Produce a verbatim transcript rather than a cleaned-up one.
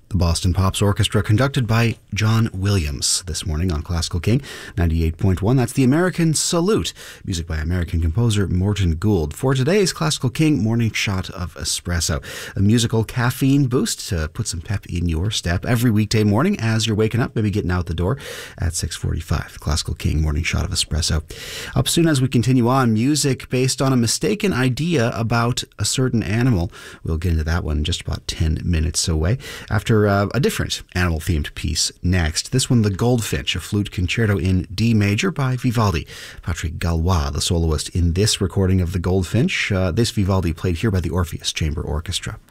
The Boston Pops Orchestra, conducted by John Williams, this morning on Classical King ninety-eight point one. That's the American Salute, music by American composer Morton Gould. For today's Classical King morning shot of espresso, a musical caffeine boost to put some pep in your step every weekday morning as you're waking up, maybe getting out the door at six forty-five. Classical King morning shot of espresso. Up soon as we continue on, music based on a mistaken idea about a certain animal. We'll get into that one in just about ten minutes away. After uh, a different animal-themed piece next. This one, The Goldfinch, a flute concerto in D major by Vivaldi. Patrick Gallois, the soloist in this recording of The Goldfinch. Uh, this Vivaldi played here by the Orpheus Chamber Orchestra.